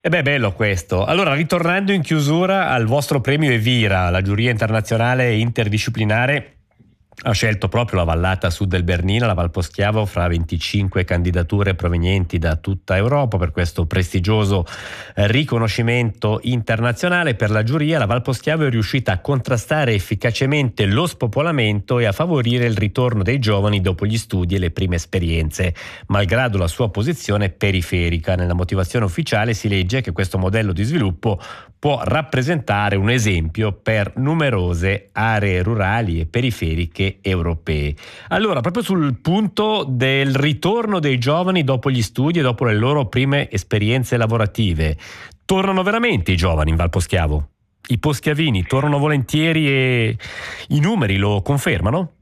E beh, bello questo. Allora, ritornando in chiusura al vostro premio Evira, la giuria internazionale interdisciplinare ha scelto proprio la vallata sud del Bernina, la Val Poschiavo, fra 25 candidature provenienti da tutta Europa per questo prestigioso riconoscimento internazionale. Per la giuria, la Val Poschiavo è riuscita a contrastare efficacemente lo spopolamento e a favorire il ritorno dei giovani dopo gli studi e le prime esperienze, malgrado la sua posizione periferica. Nella motivazione ufficiale si legge che questo modello di sviluppo può rappresentare un esempio per numerose aree rurali e periferiche europee. Allora, proprio sul punto del ritorno dei giovani dopo gli studi e dopo le loro prime esperienze lavorative, tornano veramente i giovani in Val Poschiavo? I poschiavini tornano volentieri e i numeri lo confermano?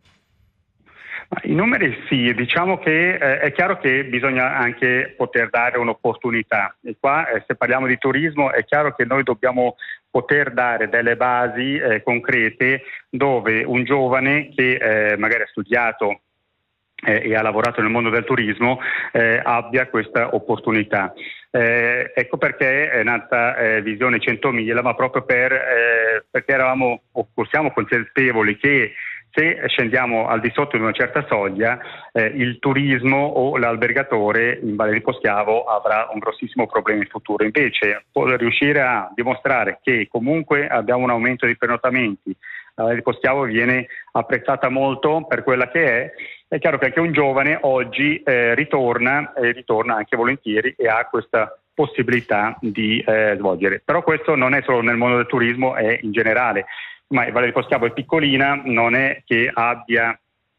I numeri sì, diciamo che è chiaro che bisogna anche poter dare un'opportunità e qua se parliamo di turismo è chiaro che noi dobbiamo poter dare delle basi concrete dove un giovane che magari ha studiato e ha lavorato nel mondo del turismo abbia questa opportunità. Ecco perché è nata Visione 100.000, ma proprio perché eravamo o siamo consapevoli che se scendiamo al di sotto di una certa soglia, il turismo o l'albergatore in Valle di Poschiavo avrà un grossissimo problema in futuro. Invece, riuscire a dimostrare che comunque abbiamo un aumento di prenotamenti, la Valle di Poschiavo viene apprezzata molto per quella che è chiaro che anche un giovane oggi ritorna anche volentieri e ha questa possibilità di svolgere. Però questo non è solo nel mondo del turismo, è in generale. Ma Valle di Poschiavo è piccolina, non è che abbia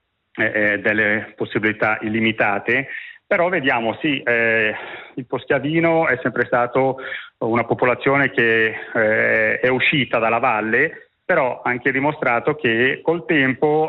delle possibilità illimitate, però vediamo, sì, il poschiavino è sempre stato una popolazione che è uscita dalla valle, però ha anche dimostrato che col tempo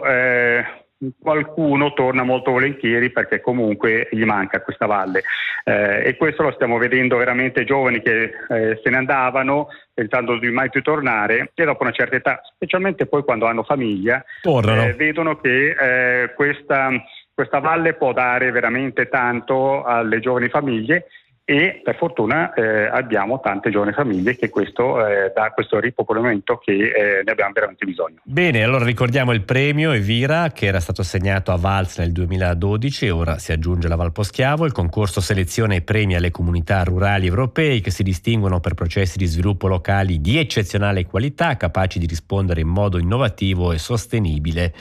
qualcuno torna molto volentieri perché comunque gli manca questa valle e questo lo stiamo vedendo veramente giovani che se ne andavano pensando di mai più tornare e dopo una certa età, specialmente poi quando hanno famiglia, vedono che questa valle può dare veramente tanto alle giovani famiglie e per fortuna abbiamo tante giovani famiglie che questo dà questo ripopolamento che ne abbiamo veramente bisogno. Bene, allora ricordiamo il premio Evira che era stato assegnato a Vals nel 2012 e ora si aggiunge la Val Poschiavo. Il concorso seleziona e premia le comunità rurali europei che si distinguono per processi di sviluppo locali di eccezionale qualità, capaci di rispondere in modo innovativo e sostenibile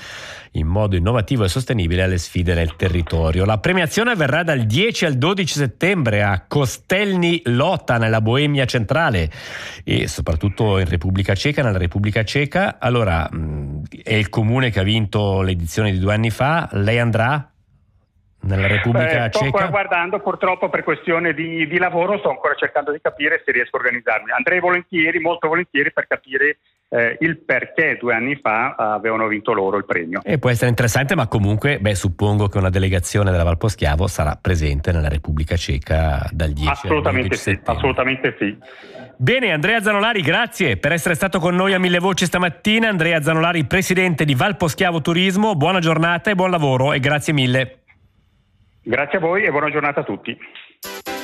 alle sfide del territorio. La premiazione avverrà dal 10 al 12 settembre a Kostelní Lhota nella Boemia centrale e soprattutto in Repubblica Ceca, nella Repubblica Ceca. Allora, è il comune che ha vinto l'edizione di 2 anni fa, lei andrà nella Repubblica Ceca? Sto ancora guardando, purtroppo per questione di lavoro sto ancora cercando di capire se riesco a organizzarmi. Andrei volentieri, molto volentieri, per capire il perché 2 anni fa avevano vinto loro il premio. E può essere interessante, ma comunque suppongo che una delegazione della Val Poschiavo sarà presente nella Repubblica Ceca dal 10 al 12 settembre. Assolutamente sì. Bene, Andrea Zanolari, grazie per essere stato con noi a Mille Voci stamattina. Andrea Zanolari, presidente di Val Poschiavo Turismo, buona giornata e buon lavoro e grazie mille. Grazie a voi e buona giornata a tutti.